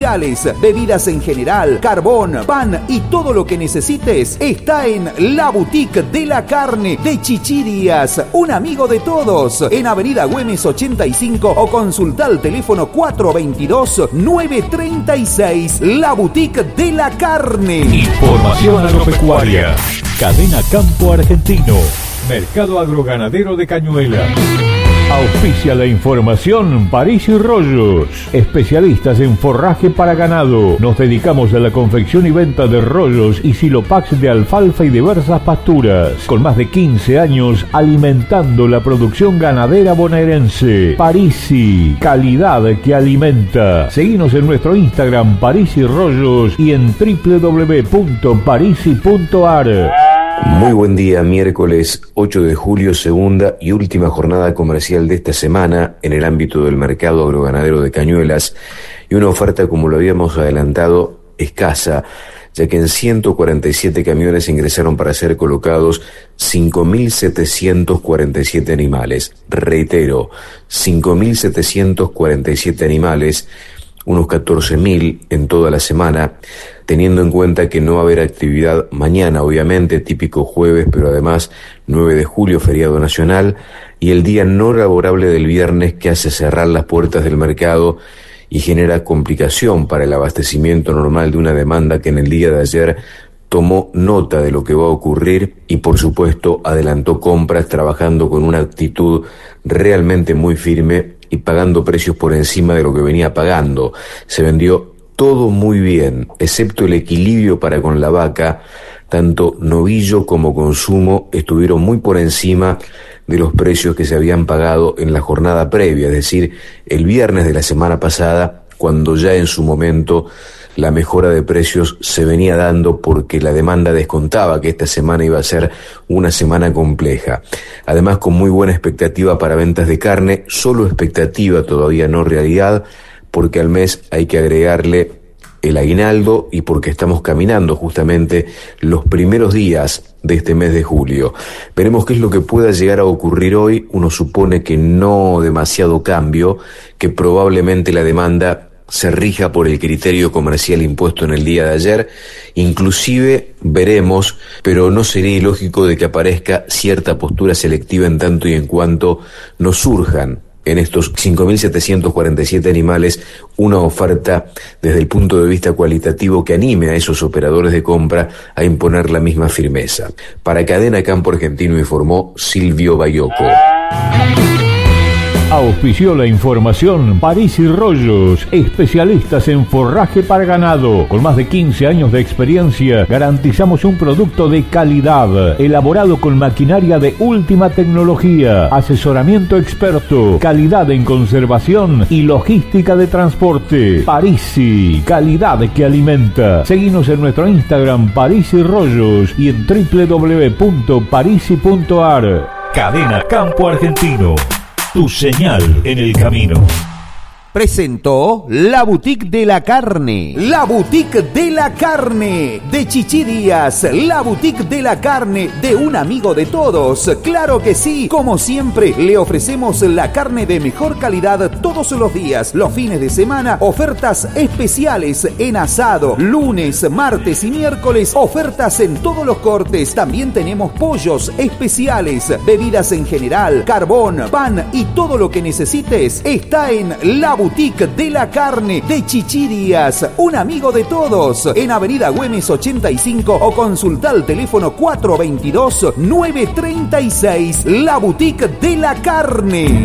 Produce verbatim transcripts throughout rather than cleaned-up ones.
especiales, bebidas en general, carbón, pan y todo lo que necesites está en La Boutique de la Carne de Chichi Díaz, un amigo de todos, en Avenida Güemes ochenta y cinco o consulta al teléfono cuatro veintidós, nueve treinta y seis. La Boutique de la Carne. Información agropecuaria. Cadena Campo Argentino. Mercado Agroganadero de Cañuelas. Auspicia la información París y Rollos, especialistas en forraje para ganado. Nos dedicamos a la confección y venta de rollos y silopax de alfalfa y diversas pasturas. Con más de quince años alimentando la producción ganadera bonaerense. Parisi, calidad que alimenta. Seguinos en nuestro Instagram París y Rollos y en doble u doble u doble u punto parisi punto a r. Muy buen día, miércoles ocho de julio, segunda y última jornada comercial de esta semana en el ámbito del mercado agroganadero de Cañuelas, y una oferta, como lo habíamos adelantado, escasa, ya que en ciento cuarenta y siete camiones ingresaron para ser colocados cinco mil setecientos cuarenta y siete animales. Reitero, cinco mil setecientos cuarenta y siete animales, unos catorce mil en toda la semana, teniendo en cuenta que no va a haber actividad mañana, obviamente, típico jueves, pero además nueve de julio, feriado nacional, y el día no laborable del viernes, que hace cerrar las puertas del mercado y genera complicación para el abastecimiento normal de una demanda que en el día de ayer tomó nota de lo que va a ocurrir y, por supuesto, adelantó compras trabajando con una actitud realmente muy firme y pagando precios por encima de lo que venía pagando. Se vendió todo muy bien, excepto el equilibrio para con la vaca. Tanto novillo como consumo estuvieron muy por encima de los precios que se habían pagado en la jornada previa, es decir, el viernes de la semana pasada, cuando ya en su momento la mejora de precios se venía dando porque la demanda descontaba que esta semana iba a ser una semana compleja. Además, con muy buena expectativa para ventas de carne, solo expectativa, todavía no realidad, porque al mes hay que agregarle el aguinaldo y porque estamos caminando justamente los primeros días de este mes de julio. Veremos qué es lo que pueda llegar a ocurrir hoy. Uno supone que no demasiado cambio, que probablemente la demanda se rija por el criterio comercial impuesto en el día de ayer. Inclusive veremos, pero no sería ilógico de que aparezca cierta postura selectiva en tanto y en cuanto nos surjan en estos cinco mil setecientos cuarenta y siete animales una oferta desde el punto de vista cualitativo que anime a esos operadores de compra a imponer la misma firmeza. Para Cadena Campo Argentino informó Silvio Bayoco. Auspició la información París y Rollos, especialistas en forraje para ganado. Con más de quince años de experiencia, garantizamos un producto de calidad, elaborado con maquinaria de última tecnología, asesoramiento experto, calidad en conservación y logística de transporte. Parisi, calidad que alimenta. Seguinos en nuestro Instagram París y Rollos y en doble u doble u doble u punto parisi punto a r. Cadena Campo Argentino. Tu señal en el camino. Presentó La Boutique de la Carne. La Boutique de la Carne de Chichi Díaz. La Boutique de la Carne de un amigo de todos. Claro que sí. Como siempre, le ofrecemos la carne de mejor calidad todos los días. Los fines de semana, ofertas especiales en asado. Lunes, martes y miércoles, ofertas en todos los cortes. También tenemos pollos especiales, bebidas en general, carbón, pan y todo lo que necesites está en La Boutique de la Carne de Chichi Díaz, un amigo de todos, en Avenida Güemes ochenta y cinco o consulta al teléfono cuatro veintidós, nueve treinta y seis. La Boutique de la Carne.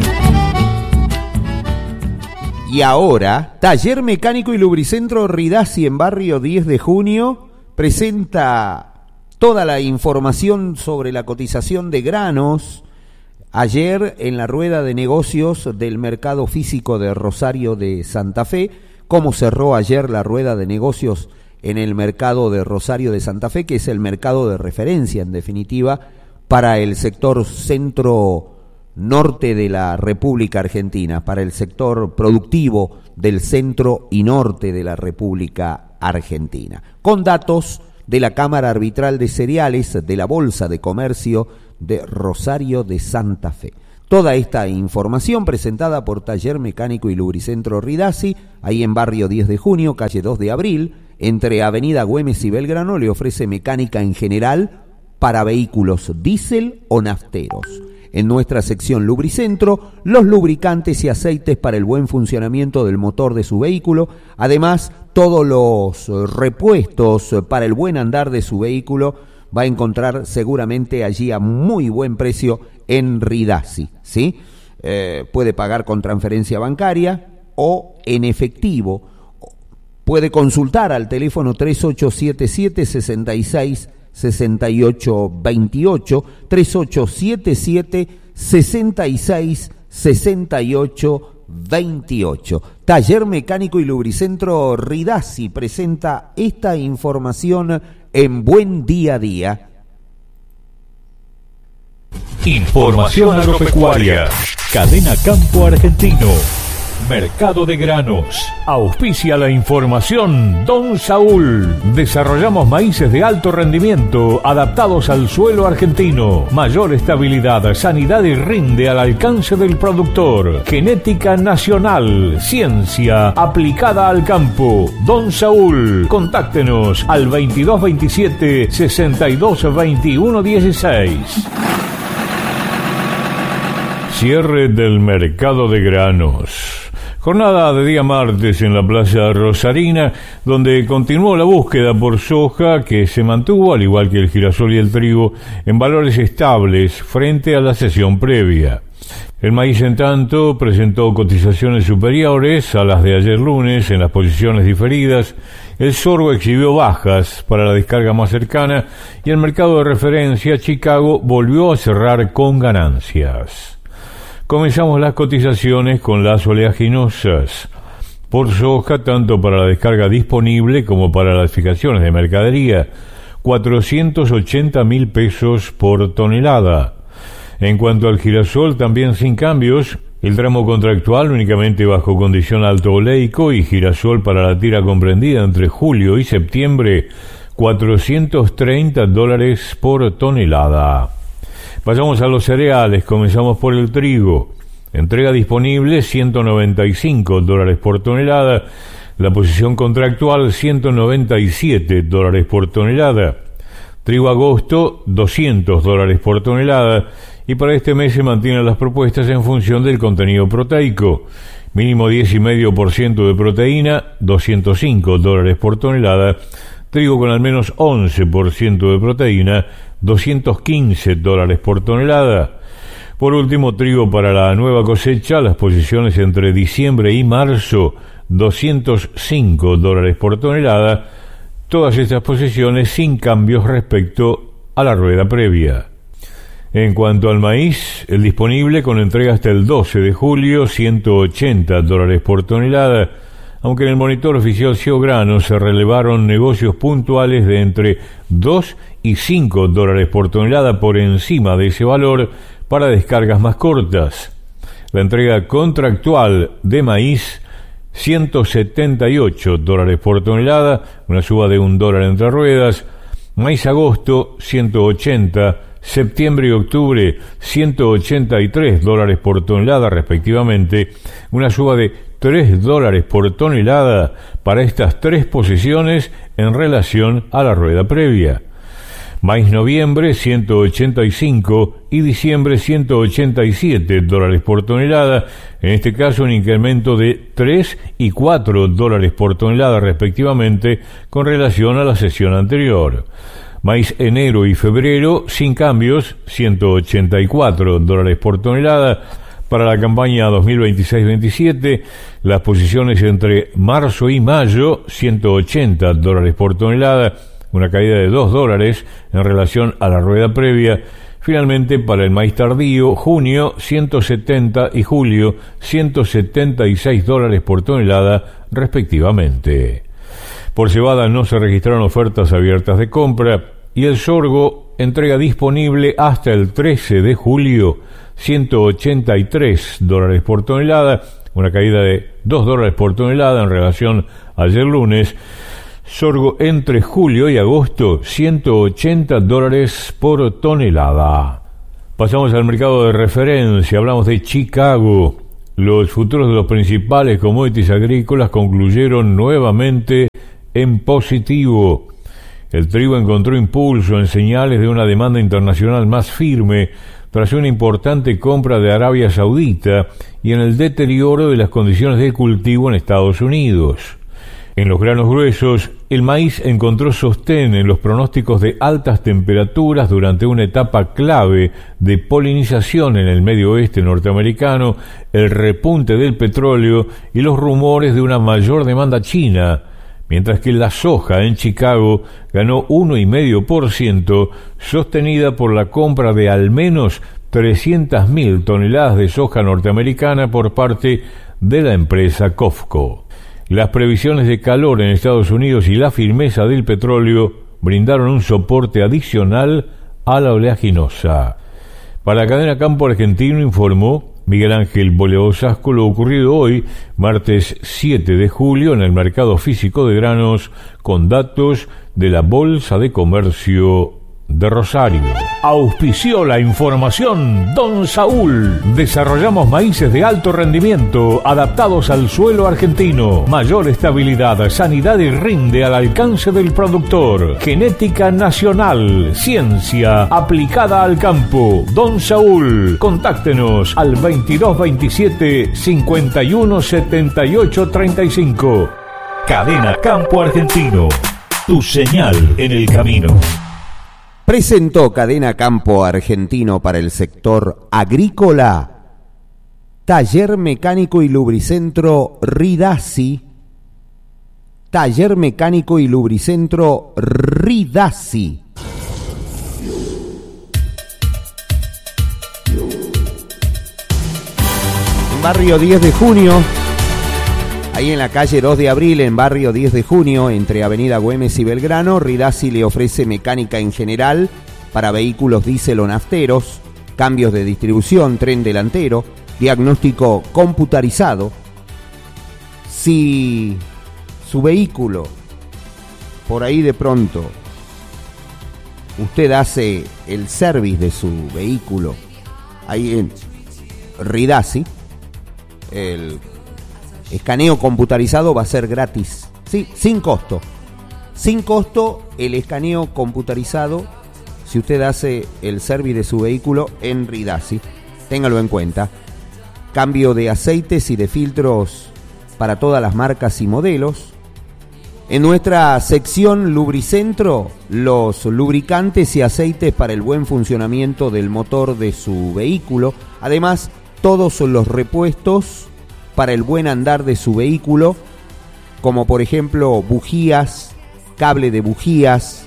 Y ahora, Taller Mecánico y Lubricentro Ridassi en Barrio diez de junio presenta toda la información sobre la cotización de granos. Ayer, en la rueda de negocios del mercado físico de Rosario de Santa Fe, cómo cerró ayer la rueda de negocios en el mercado de Rosario de Santa Fe, que es el mercado de referencia, en definitiva, para el sector centro norte de la República Argentina, para el sector productivo del centro y norte de la República Argentina, con datos de la Cámara Arbitral de Cereales de la Bolsa de Comercio de Rosario de Santa Fe. Toda esta información presentada por Taller Mecánico y Lubricentro Ridasi, ahí en Barrio diez de junio, calle dos de abril, entre Avenida Güemes y Belgrano, le ofrece mecánica en general para vehículos diésel o nafteros. En nuestra sección Lubricentro, los lubricantes y aceites para el buen funcionamiento del motor de su vehículo, además todos los repuestos para el buen andar de su vehículo, va a encontrar seguramente allí a muy buen precio en Ridasi, ¿sí? Eh, puede pagar con transferencia bancaria o en efectivo. Puede consultar al teléfono tres ocho siete siete, seis seis seis ocho dos ocho, tres ocho siete siete, seis seis seis ocho dos ocho. Taller Mecánico y Lubricentro Ridasi presenta esta información en Buen Día a Día. Información agropecuaria. Cadena Campo Argentino. Mercado de granos. Auspicia la información Don Saúl. Desarrollamos maíces de alto rendimiento adaptados al suelo argentino. Mayor estabilidad, sanidad y rinde al alcance del productor. Genética nacional. Ciencia aplicada al campo. Don Saúl. Contáctenos al veintidós veintisiete, sesenta y dos veintiuno dieciséis. Cierre del mercado de granos. Jornada de día martes en la Plaza Rosarina, donde continuó la búsqueda por soja, que se mantuvo, al igual que el girasol y el trigo, en valores estables frente a la sesión previa. El maíz, en tanto, presentó cotizaciones superiores a las de ayer lunes en las posiciones diferidas. El sorgo exhibió bajas para la descarga más cercana y el mercado de referencia, Chicago, volvió a cerrar con ganancias. Comenzamos las cotizaciones con las oleaginosas. Por soja, tanto para la descarga disponible como para las fijaciones de mercadería, cuatrocientos ochenta mil pesos por tonelada. En cuanto al girasol, también sin cambios, el tramo contractual únicamente bajo condición alto oleico y girasol para la tira comprendida entre julio y septiembre, cuatrocientos treinta dólares por tonelada. Vayamos a los cereales, comenzamos por el trigo. Entrega disponible ciento noventa y cinco dólares por tonelada, la posición contractual ciento noventa y siete dólares por tonelada. Trigo agosto doscientos dólares por tonelada y para este mes se mantienen las propuestas en función del contenido proteico. Mínimo diez coma cinco por ciento de proteína, doscientos cinco dólares por tonelada. Trigo con al menos once por ciento de proteína, doscientos quince dólares por tonelada. Por último, trigo para la nueva cosecha, las posiciones entre diciembre y marzo, doscientos cinco dólares por tonelada. Todas estas posiciones sin cambios respecto a la rueda previa. En cuanto al maíz, el disponible con entrega hasta el doce de julio, ciento ochenta dólares por tonelada, aunque en el monitor oficial Ciograno se relevaron negocios puntuales de entre dos y cinco dólares por tonelada por encima de ese valor para descargas más cortas. La entrega contractual de maíz, ciento setenta y ocho dólares por tonelada, una suba de un dólar entre ruedas. Maíz agosto, ciento ochenta, septiembre y octubre, ciento ochenta y tres dólares por tonelada respectivamente, una suba de tres dólares por tonelada para estas tres posiciones en relación a la rueda previa. Maíz noviembre, ciento ochenta y cinco y diciembre, ciento ochenta y siete dólares por tonelada, en este caso un incremento de tres y cuatro dólares por tonelada respectivamente con relación a la sesión anterior. Maíz enero y febrero, sin cambios, ciento ochenta y cuatro dólares por tonelada. Para la campaña dos mil veintiséis veintisiete, las posiciones entre marzo y mayo, ciento ochenta dólares por tonelada, una caída de dos dólares en relación a la rueda previa. Finalmente, para el maíz tardío, junio, ciento setenta y julio, ciento setenta y seis dólares por tonelada, respectivamente. Por cebada no se registraron ofertas abiertas de compra y el sorgo, entrega disponible hasta el trece de julio, ciento ochenta y tres dólares por tonelada, una caída de dos dólares por tonelada en relación a ayer lunes. Sorgo entre julio y agosto, ciento ochenta dólares por tonelada. Pasamos al mercado de referencia, hablamos de Chicago. Los futuros de los principales commodities agrícolas concluyeron nuevamente en positivo. El trigo encontró impulso en señales de una demanda internacional más firme tras una importante compra de Arabia Saudita y en el deterioro de las condiciones de cultivo en Estados Unidos. En los granos gruesos, el maíz encontró sostén en los pronósticos de altas temperaturas durante una etapa clave de polinización en el medio oeste norteamericano, el repunte del petróleo y los rumores de una mayor demanda china, mientras que la soja en Chicago ganó uno coma cinco por ciento, sostenida por la compra de al menos trescientas mil toneladas de soja norteamericana por parte de la empresa COFCO. Las previsiones de calor en Estados Unidos y la firmeza del petróleo brindaron un soporte adicional a la oleaginosa. Para la cadena Campo Argentino informó Miguel Ángel Boleosasco lo ocurrido hoy, martes siete de julio, en el mercado físico de granos, con datos de la Bolsa de Comercio de Rosario. Auspició la información Don Saúl. Desarrollamos maíces de alto rendimiento adaptados al suelo argentino. Mayor estabilidad, sanidad y rinde al alcance del productor. Genética nacional, ciencia aplicada al campo. Don Saúl. Contáctenos al veintidós veintisiete cincuenta y uno setenta y ocho treinta y cinco. Cadena Campo Argentino. Tu señal en el camino. Presentó Cadena Campo Argentino para el sector agrícola Taller Mecánico y Lubricentro Ridasi. Taller Mecánico y Lubricentro Ridasi. Barrio diez de junio. Ahí en la calle dos de abril, en barrio diez de junio, entre Avenida Güemes y Belgrano, Ridasi le ofrece mecánica en general para vehículos diésel o nafteros, cambios de distribución, tren delantero, diagnóstico computarizado. Si su vehículo, por ahí de pronto, usted hace el service de su vehículo, ahí en Ridasi, el escaneo computarizado va a ser gratis, sí, sin costo. Sin costo el escaneo computarizado si usted hace el service de su vehículo en Ridasi. Téngalo en cuenta. Cambio de aceites y de filtros para todas las marcas y modelos. En nuestra sección Lubricentro, los lubricantes y aceites para el buen funcionamiento del motor de su vehículo. Además, todos los repuestos para el buen andar de su vehículo, como por ejemplo bujías, cable de bujías,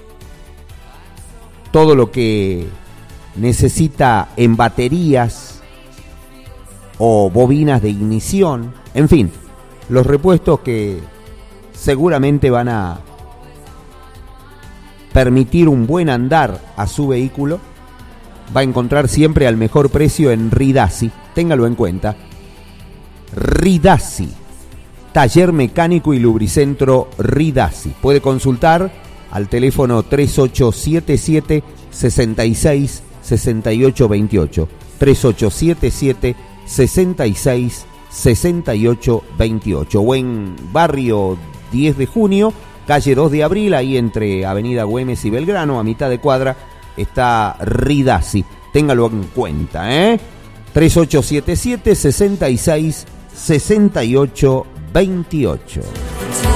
todo lo que necesita en baterías o bobinas de ignición, en fin, los repuestos que seguramente van a permitir un buen andar a su vehículo, va a encontrar siempre al mejor precio en Ridasi, téngalo en cuenta. Ridasi, Taller Mecánico y Lubricentro Ridasi. Puede consultar al teléfono tres ocho siete siete, seis seis, seis ocho dos ocho, tres ocho siete siete, seis seis, seis ocho dos ocho, o en barrio diez de junio, calle dos de abril, ahí entre Avenida Güemes y Belgrano, a mitad de cuadra, está Ridasi. Téngalo en cuenta, ¿eh? tres ocho siete siete, seis seis, seis ocho dos ocho.